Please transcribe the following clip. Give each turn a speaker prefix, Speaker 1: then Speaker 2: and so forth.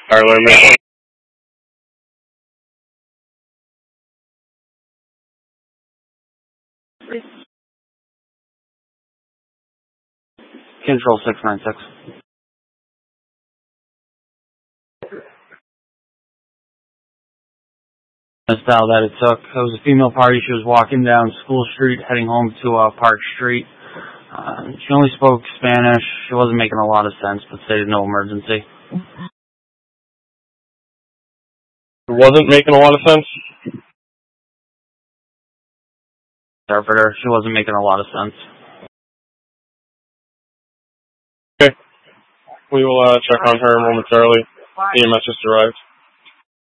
Speaker 1: Tyler,
Speaker 2: Control 696. The style that it took. It was a female party. She was walking down School Street, heading home to Park Street. She only spoke Spanish. She wasn't making a lot of sense, but stated no emergency.
Speaker 1: it wasn't making a lot of sense.
Speaker 2: Interpreter. She wasn't making a lot of sense.
Speaker 1: Okay. We will check on her momentarily. EMS just arrived.